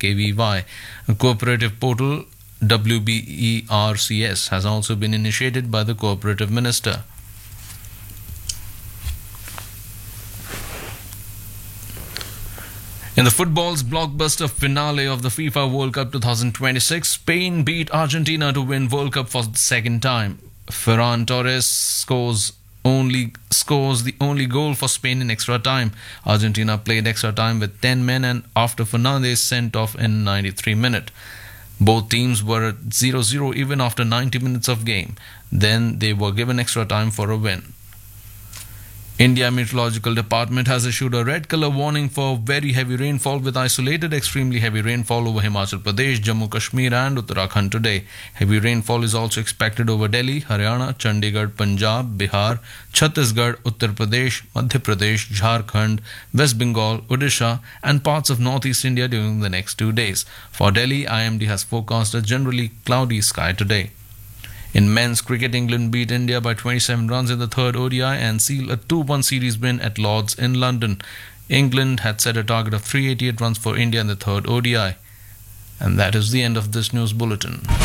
KVY. A cooperative portal WBERCS has also been initiated by the Cooperative Minister. In the football's blockbuster finale of the FIFA World Cup 2026, Spain beat Argentina to win World Cup for the second time. Ferran Torres scores the only goal for Spain in extra time. Argentina played extra time with 10 men and after Fernandez sent off in 93 minutes. Both teams were at 0-0 even after 90 minutes of game. Then they were given extra time for a win. India Meteorological Department has issued a red color warning for very heavy rainfall with isolated extremely heavy rainfall over Himachal Pradesh, Jammu Kashmir and Uttarakhand today. Heavy rainfall is also expected over Delhi, Haryana, Chandigarh, Punjab, Bihar, Chhattisgarh, Uttar Pradesh, Madhya Pradesh, Jharkhand, West Bengal, Odisha and parts of northeast India during the next 2 days. For Delhi, IMD has forecast a generally cloudy sky today. In men's cricket, England beat India by 27 runs in the third ODI and sealed a 2-1 series win at Lord's in London. England had set a target of 388 runs for India in the third ODI. And that is the end of this news bulletin.